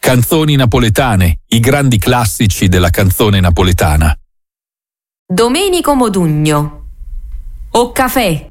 Canzoni napoletane, i grandi classici della canzone napoletana. Domenico Modugno. O caffè.